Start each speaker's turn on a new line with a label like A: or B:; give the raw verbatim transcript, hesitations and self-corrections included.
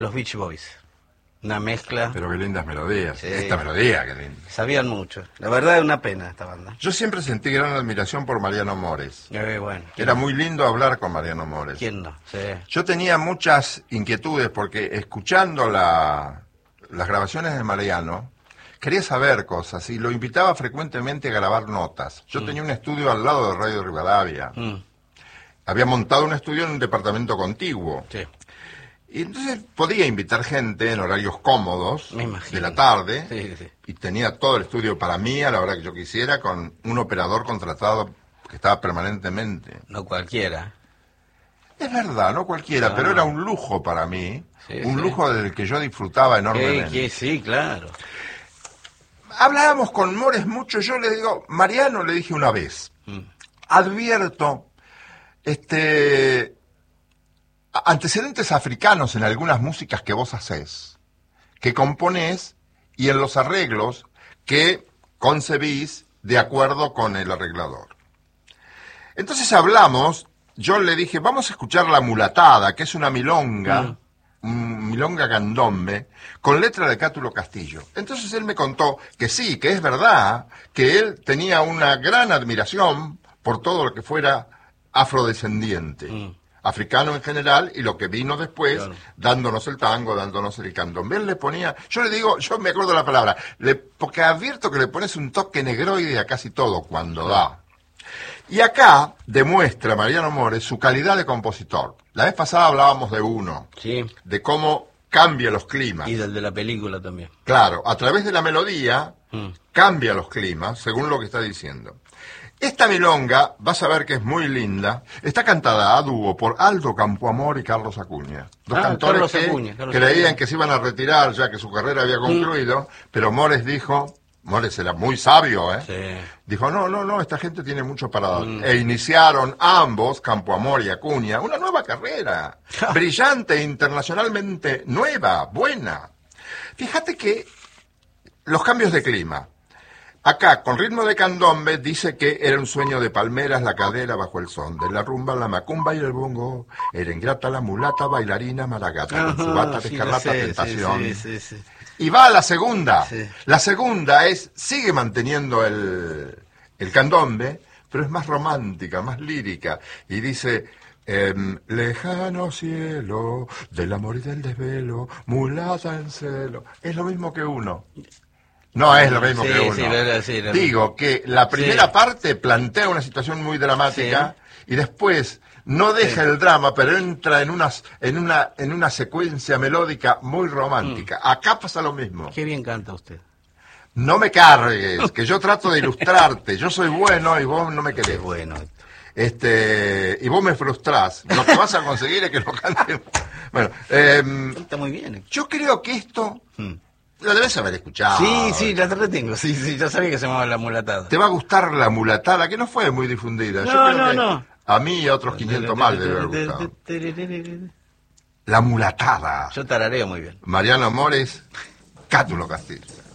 A: Los Beach Boys. Una mezcla.
B: Pero qué lindas melodías.
A: Sí.
B: Esta melodía, qué linda.
A: Sabían mucho. La verdad es una pena esta banda.
B: Yo siempre sentí gran admiración por Mariano Mores.
A: Eh, bueno,
B: Era muy lindo hablar con Mariano Mores.
A: ¿quién no? Sí.
B: Yo tenía muchas inquietudes porque escuchando la, las grabaciones de Mariano, quería saber cosas y lo invitaba frecuentemente a grabar notas. Yo mm. tenía un estudio al lado de Radio Rivadavia. Mm. Había montado un estudio en un departamento contiguo.
A: Sí.
B: Y entonces podía invitar gente en horarios cómodos de la tarde.
A: Sí, sí.
B: Y tenía todo el estudio para mí a la hora que yo quisiera, con un operador contratado que estaba permanentemente.
A: No cualquiera.
B: Es verdad, no cualquiera, no. Pero era un lujo para mí. Sí, un sí. lujo del que yo disfrutaba enormemente.
A: ¿Qué, qué? Sí, claro.
B: Hablábamos con Mores mucho. Yo le digo, Mariano, le dije una vez, mm. advierto, este... antecedentes africanos en algunas músicas que vos hacés, que componés y en los arreglos que concebís de acuerdo con el arreglador. Entonces hablamos, yo le dije, vamos a escuchar La Mulatada, que es una milonga, mm. un milonga candombe, con letra de Cátulo Castillo. Entonces él me contó que sí, que es verdad, que él tenía una gran admiración por todo lo que fuera afrodescendiente. Mm. africano en general, y lo que vino después, claro. dándonos el tango, dándonos el candombe. Él le ponía, yo le digo, yo me acuerdo la palabra, le, porque advierto que le pones un toque negroide a casi todo cuando da. Y acá demuestra Mariano Mores su calidad de compositor. La vez pasada hablábamos de uno,
A: sí.
B: de cómo cambia los climas.
A: Y del de la película también.
B: Claro, a través de la melodía, mm. cambia los climas, según lo que está diciendo. Esta milonga, vas a ver que es muy linda, está cantada a dúo por Aldo Campoamor y Carlos Acuña. Dos
A: ah,
B: cantores
A: Carlos
B: que
A: Acuña, Carlos
B: creían
A: Acuña.
B: que se iban a retirar ya que su carrera había concluido, mm. pero Mores dijo, Mores era muy sabio, ¿eh?
A: Sí.
B: Dijo, no, no, no, esta gente tiene mucho para dar. Mm. E iniciaron ambos, Campoamor y Acuña, una nueva carrera, brillante, internacionalmente nueva, buena. Fíjate que los cambios de clima. Acá, con ritmo de candombe, dice que era un sueño de palmeras la cadera bajo el son, de la rumba, la macumba y el bongo, era ingrata la mulata, bailarina, maragata,
A: Ajá,
B: con su bata de
A: sí,
B: escarlata,
A: sé,
B: tentación.
A: Sí, sí, sí, sí.
B: Y va a la segunda.
A: Sí. La
B: segunda es, sigue manteniendo el, el candombe, pero es más romántica, más lírica, y dice... Eh, lejano cielo, del amor y del desvelo, mulata en celo, es lo mismo que uno. No es lo mismo
A: sí,
B: que uno.
A: Sí, verdad, sí,
B: Digo que la primera
A: sí.
B: parte plantea una situación muy dramática sí. y después no deja sí. el drama, pero entra en una, en una, en una secuencia melódica muy romántica. Mm. Acá pasa lo mismo.
A: Qué bien canta usted.
B: No me cargues, que yo trato de ilustrarte. Yo soy bueno y vos no me querés.
A: Qué bueno.
B: Este, y vos me frustrás. Lo que vas a conseguir es que lo cante. Bueno, eh,
A: está muy bien.
B: Yo creo que esto... Mm. Lo debes haber escuchado.
A: Sí, sí, la retengo. Sí, sí, ya sabía que se llamaba La Mulatada.
B: Te va a gustar La Mulatada, que no fue muy difundida.
A: No,
B: Yo creo
A: no,
B: que
A: no.
B: A mí y a otros quinientos más debe haber gustado. La Mulatada.
A: Yo tarareo muy bien.
B: Mariano Mores, Cátulo Castillo.